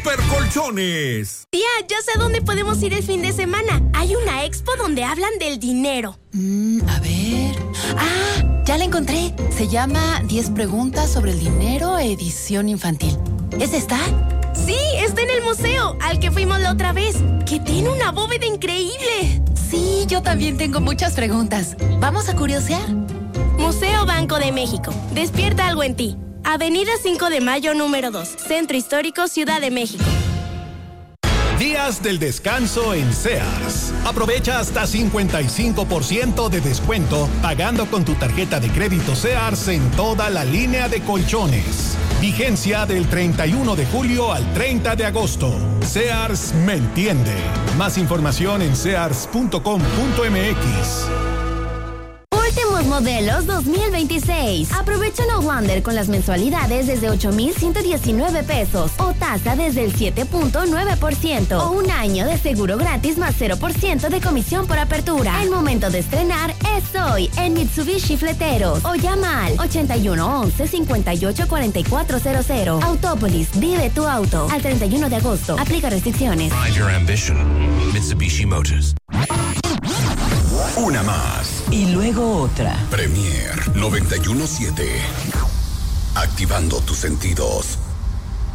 Super Colchones. Tía, ya sé dónde podemos ir el fin de semana. Hay una expo donde hablan del dinero. A ver. ¡Ah! Ya la encontré. Se llama 10 preguntas sobre el dinero, edición infantil. ¿Es esta? Sí, está en el museo, al que fuimos la otra vez, que tiene una bóveda increíble. Sí, yo también tengo muchas preguntas. ¿Vamos a curiosear? Museo Banco de México. Despierta algo en ti. Avenida 5 de Mayo, número 2. Centro Histórico, Ciudad de México. Días del descanso en Sears. Aprovecha hasta 55% de descuento pagando con tu tarjeta de crédito Sears en toda la línea de colchones. Vigencia del 31 de julio al 30 de agosto. Sears me entiende. Más información en sears.com.mx. Últimos modelos 2026. Aprovecha un Outlander con las mensualidades desde 8,119 pesos o tasa desde el 7.9% o un año de seguro gratis más 0% de comisión por apertura. El momento de estrenar es hoy en Mitsubishi Fleteros o llama al 8111-584400. Autópolis, vive tu auto. Al 31 de agosto. Aplica restricciones. Drive your ambition. Mitsubishi Motors. Una más. Y luego otra. Premier 91.7. Activando tus sentidos.